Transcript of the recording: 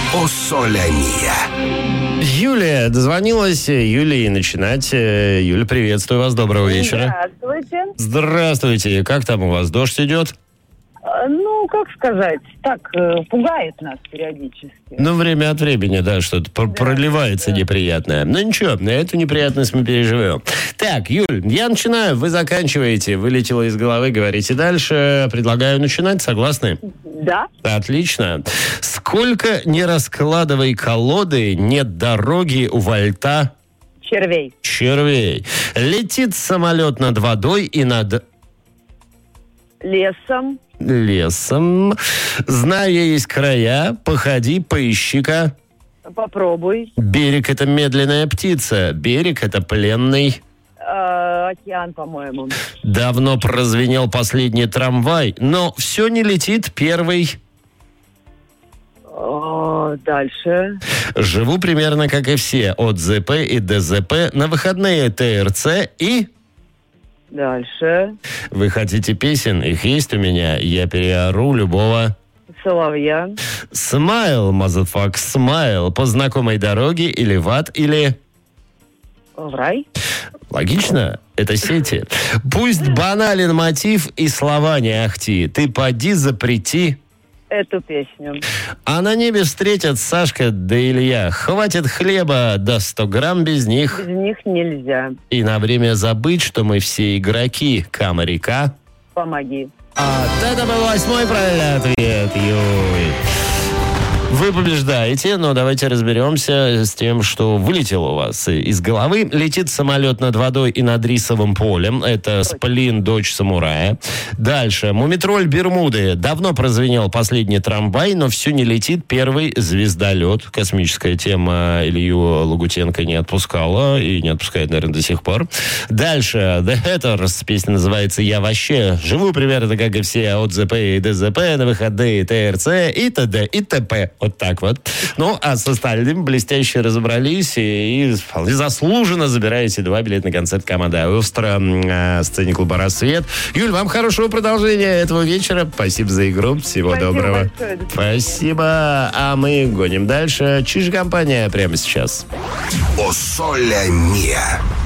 О соле мия. Юлия дозвонилась. Юлии начинать. Юля, приветствую вас. Доброго вечера. Здравствуйте. Здравствуйте. Как там у вас? Дождь идет? Ну, как сказать, так, пугает нас периодически. Ну, время от времени, да, что-то проливается неприятное. Но ничего, на эту неприятность мы переживем. Так, Юль, я начинаю, вы заканчиваете. Вылетело из головы, говорите дальше. Предлагаю начинать, согласны? Да. Отлично. Сколько не раскладывай колоды, нет дороги у вольта... Червей. Червей. Летит самолет над водой и над... Лесом. Зная есть края, походи, поищи-ка. Попробуй. Берег — это медленная птица, берег — это пленный. Океан, по-моему. Давно прозвенел последний трамвай, но все не летит первый. Дальше. Живу примерно как и все, от ЗП и ДЗП, на выходные ТРЦ и... Дальше. Вы хотите песен? Их есть у меня. Я переору любого. Соловья. Смайл, мазафак, смайл. По знакомой дороге или в ад, или... В рай. Логично? Это сети. Пусть банален мотив и слова не ахти. Ты поди запрети. Эту песню. А на небе встретят Сашка да Илья. Хватит хлеба, да 100 грамм без них. Без них нельзя. И на время забыть, что мы все игроки. Камарика. Помоги. Это был 8-й правильный ответ, Юль. Вы побеждаете, но давайте разберемся с тем, что вылетело у вас из головы. Летит самолет над водой и над рисовым полем. Это Сплин, дочь самурая. Дальше. Мумитроль Бермуды. Давно прозвенел последний трамвай, но все не летит первый звездолет. Космическая тема Илью Лагутенко не отпускала и не отпускает, наверное, до сих пор. Дальше. The Hatters. Песня называется «Я вообще живу примерно как и все, от ЗП и ДЗП, на выходные ТРЦ и т.д. и т.п. Вот так вот. Ну, а с остальным блестяще разобрались и вполне заслуженно забираете 2 билета на концерт команды «Аустро» на сцене клуба «Рассвет». Юль, вам хорошего продолжения этого вечера. Спасибо за игру. Всего доброго. Большое. Спасибо. А мы гоним дальше. Чиж компания прямо сейчас. О соле мия.